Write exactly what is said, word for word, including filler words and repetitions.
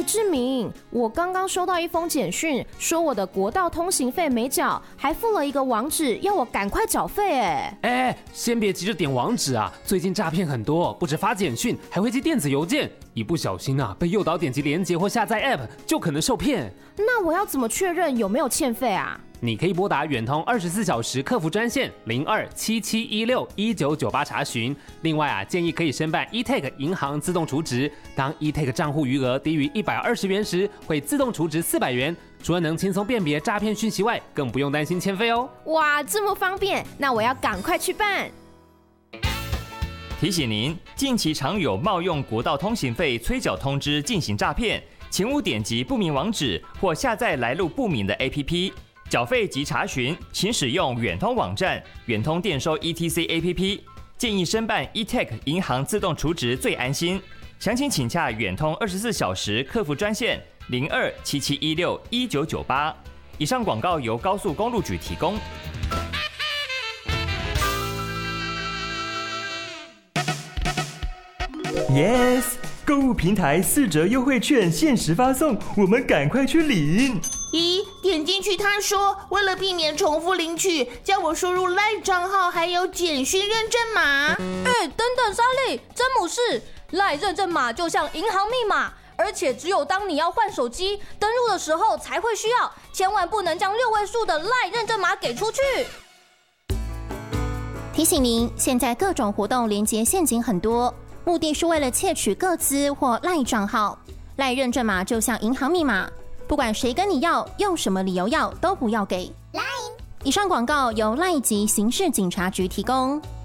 志明，我刚刚收到一封简讯，说我的国道通行费没缴，还附了一个网址，要我赶快缴费。哎哎，先别急着点网址啊，最近诈骗很多，不止发简讯，还会寄电子邮件，一不小心啊，被诱导点击连结或下载 App， 就可能受骗。 那我要怎么确认有没有欠费啊？ 你可以拨打远通二十四小时客服专线零二七七一六一九九八查询。另外啊，建议可以申办 eTag 银行自动储值，当 eTag 账户余额低于一百二十元时，会自动储值四百元。除了能轻松辨别诈骗讯息外，更不用担心欠费哦。 哇，这么方便，那我要赶快去办。 提醒您，近期常有冒用国道通行费催缴通知进行诈骗，请勿点击不明网址或下载来路不明的 A P P。缴费及查询，请使用远通网站、远通电收 E T C A P P。建议申办 eTag 银行自动储值最安心。详情请洽远通二十四小时客服专线零二七七一六一九九八。以上广告由高速公路局提供。 Yes， 购物平台四折优惠券限时发送，我们赶快去领。 咦，点进去他说为了避免重复领取，叫我输入 LINE 账号还有简讯认证码。 哎，等等，莎莉，詹姆士 ，LINE 认证码就像银行密码，而且只有当你要换手机登录的时候才会需要，千万不能将六位数的 LINE 认证码给出去。 提醒您，现在各种活动连结陷阱很多，目的是为了窃取个资或 LINE 账号。LINE 认证码就像银行密码，不管谁跟你要，用什么理由要，都不要给。以上广告由 LINE 及刑事警察局提供。